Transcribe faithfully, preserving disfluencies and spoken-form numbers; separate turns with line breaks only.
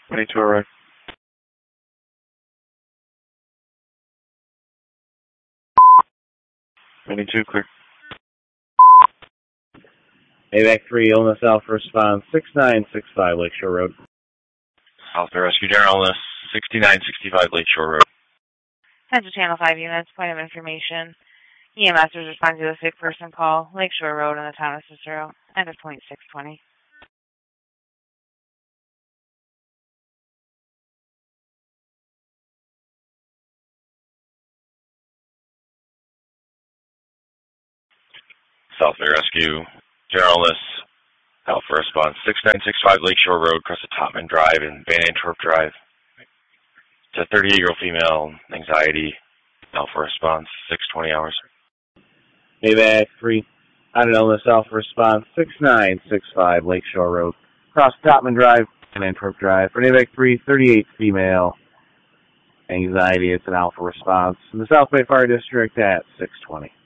twenty-two arrived. twenty-two clear.
AVAC three, Illness Alpha response, six nine six five Lakeshore Road.
Alpha Rescue General Illness, sixty-nine sixty-five Lakeshore Road.
Central Channel five units, point of information. E M S is responding to the sick person call, Lakeshore Road in the town of Cicero. End of point six twenty.
Southway Rescue General Illness, Alpha Response, six nine six five Lakeshore Road, across the Topman Drive and Van Antwerp Drive. It's a thirty-eight-year-old female, anxiety, Alpha Response, six twenty hours.
AVAC three, on an Illness Alpha response, six nine six five Lakeshore Road, across Topman Drive and Antwerp Drive. For an AVAC three, thirty-eight female, anxiety, it's an Alpha response in the South Bay Fire District at six twenty.